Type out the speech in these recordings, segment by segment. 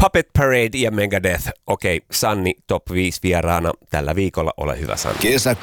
Puppet Parade ja Megadeth. Okei, Sanni top 5 vieraana tällä viikolla. Ole hyvä, Sanni. Kesä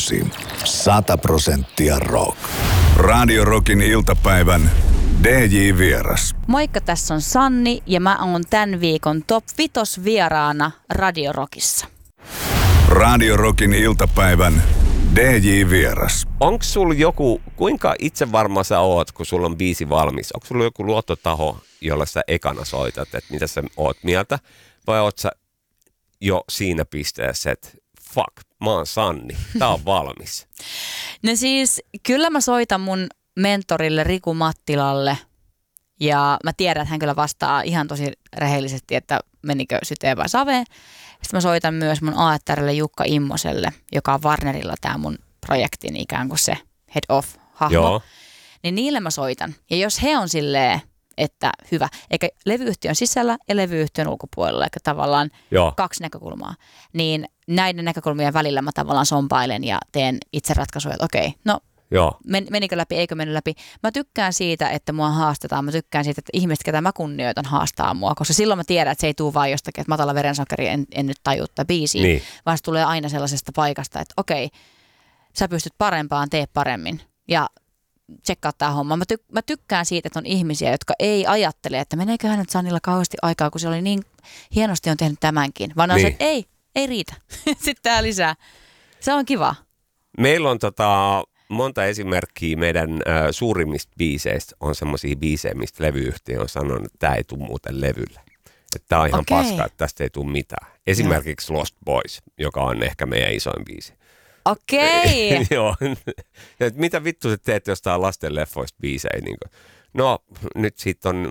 69, 100% rock. Radio Rockin iltapäivän DJ-vieras. Moikka, tässä on Sanni ja mä oon tämän viikon top 5 vieraana Radio Rockissa. Radio Rockin iltapäivän DJ-vieras. Onks sulla joku, kuinka itsevarma sä oot, kun sulla on biisi valmis? Onko sulla joku luottotaho, jolla sä ekana soitat, että mitä sä oot mieltä? Vai oot sä jo siinä pisteessä, että fuck, mä oon Sanni, tää on valmis? No siis, kyllä mä soitan mun mentorille Riku Mattilalle ja mä tiedän, että hän kyllä vastaa ihan tosi rehellisesti, että menikö syteen vai saveen. Sitten mä soitan myös mun AETRille Jukka Immoselle, joka on Warnerilla tää mun projektin ikään kuin se head off-hahmo. Joo. Niin niille mä soitan. Ja jos he on silleen, että hyvä, eikä levyyhtiön sisällä ja levyyhtiön ulkopuolella, eikä tavallaan kaksi näkökulmaa, niin näiden näkökulmien välillä mä tavallaan sompailen ja teen itse ratkaisuja, että okei, no menikö läpi, eikö mennyt läpi. Mä tykkään siitä, että mua haastetaan, mä tykkään siitä, että ihmiset, ketä mä kunnioitan, haastaa mua, koska silloin mä tiedän, että se ei tule vaan jostakin, että matala verensokeri, en nyt tajuttaa biisiä, niin. Vaan se tulee aina sellaisesta paikasta, että okei, sä pystyt parempaan, tee paremmin ja tsekkaa tää homma. Mä tykkään siitä, että on ihmisiä, jotka ei ajattele, että meneeköhän nyt Sannilla kauheasti aikaa, kun se oli niin hienosti on tehnyt tämänkin, vaan on se, että ei riitä. Sitten tää lisää. Se on kiva. Meillä on monta esimerkkiä meidän suurimmista biiseistä on semmoisia biisejä, mistä levyyhtiö on sanonut, että tämä ei tule muuten levylle. Että tämä on ihan paska, että tästä ei tule mitään. Esimerkiksi Lost Boys, joka on ehkä meidän isoin biisi. Okei. Joo. Mitä vittu sä teet jostain lastenleffoista biisejä? Niin no, nyt siitä on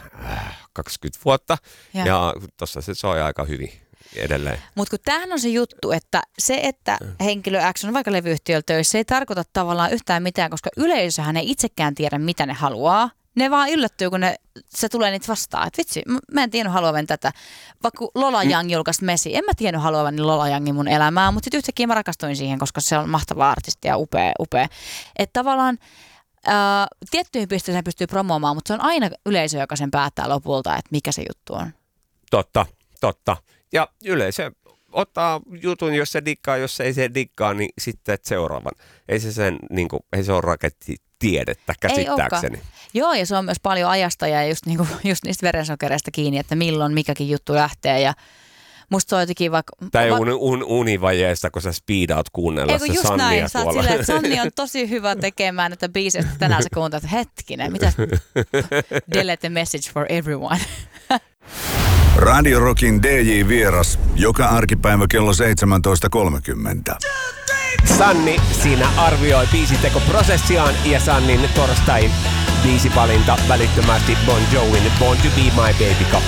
20 vuotta ja tossa se soi aika hyvin. Edelleen. Mutta kun tämähän on se juttu, että se, että henkilö X on vaikka levyyhtiöllä töissä, se ei tarkoita tavallaan yhtään mitään, koska yleisöhän ei itsekään tiedä, mitä ne haluaa. Ne vaan yllättyy, kun se tulee niitä vastaan. Että vitsi, mä en tiennyt haluavan tätä. Vaikka Lola Young julkaisi Messi, en mä tiennyt haluavan Lola Youngin mun elämää, mutta sitten yhtäkkiä mä rakastuin siihen, koska se on mahtava artisti ja upea. Että tavallaan tiettyihin pisteeseen pystyy promoamaan, mutta se on aina yleisö, joka sen päättää lopulta, että mikä se juttu on. Totta. Ja yleensä ottaa jutun, jos se dikkaa, jos ei se dikkaa, niin sitten seuraavan. Ei se ole rakettitiedettä käsittääkseni. Joo, ja se on myös paljon ajasta ja just niistä verensokereista kiinni, että milloin mikäkin juttu lähtee. Ja musta se on jotenkin vaikka... Tai univajeesta, kun sä speedaat kuunnella se Sannia tuolla. Eikö just näin, sä oot silleen, että Sanni on tosi hyvä tekemään näitä biisejä, tänään sä kuuntelet, että hetkinen, mitä delete the message for everyone. Radio Rockin DJ-vieras joka arkipäivä kello 17.30. Sanni siinä arvioi biisitekoprosessiaan ja Sannin torstain biisivalinta välittömästi Bon Jovin Born to be my baby kappale.